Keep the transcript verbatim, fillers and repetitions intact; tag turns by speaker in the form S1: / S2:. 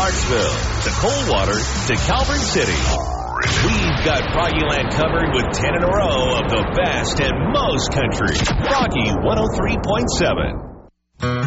S1: Clarksville to Coldwater to Calvert City. We've got Froggy Land covered with ten in a row of the best and most country. Froggy one oh three point seven.